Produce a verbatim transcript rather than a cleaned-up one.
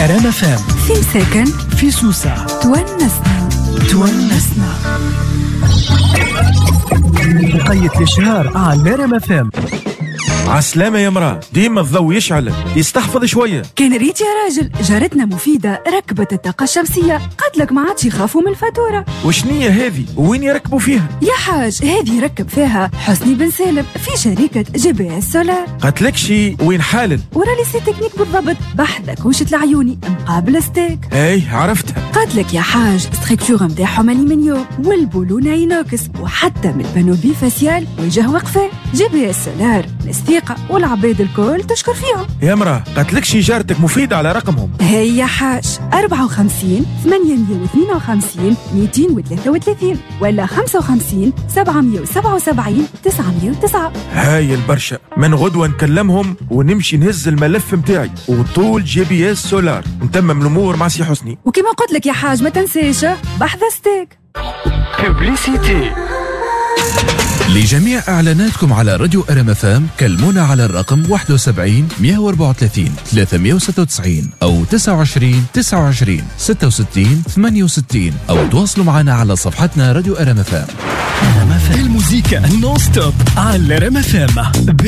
رام فام في مساكن في سوسة تونسنا تونسنا بقية الشهر على رام فام. عسلامة يا مراه، ديما الضوء يشعل يستحفظ شوية. كان ريت يا راجل، جارتنا مفيدة ركبت الطاقة الشمسية، قالت لك ما عادش يخافوا من الفاتورة. وشنية هذه وين يركبوا فيها؟ يا حاج هذه يركب فيها حسني بن سالم في شركة جي بي اس سولار. قالت لك شي وين حالل؟ ورا لي سي تكنيك بالضبط، بحذك وشت العيوني مقابل ستيك. اي عرفتها. قالت لك يا حاج ستركتور نتاعهم الومنيوم والبولونة اينوكس وحتى من البانو بي فاسيال وجه وقفه. جي بي اس سولار الثقة والعباد الكل تشكر فيهم. يا مراه قالت لك شي جارتك مفيدة على رقمهم؟ هي يا حاج أربعة وخمسين ثمانمية واثنين وخمسين مئتين وثلاثة وثلاثين ولا خمسة وخمسين سبعمية وسبعة وسبعين تسعمية وتسعة. هاي البرشا، من غدوة نكلمهم ونمشي نهز الملف متاعي وطول جي بي اس سولار نتمم الأمور مع سي حسني. وكما قلت لك يا حاج ما تنساش بحث ستيك. ببليسيتي. لجميع إعلاناتكم على راديو أرام فام كلمونا على الرقم واحد وسبعين مئة وأربعة وثلاثين ثلاثمئة وستة وتسعين أو تسعة وعشرين تسعة وعشرين ستة وستين ثمانية وستين أو تواصلوا معنا على صفحتنا راديو أرام فام. الموسيقى نون ستوب على رام فام.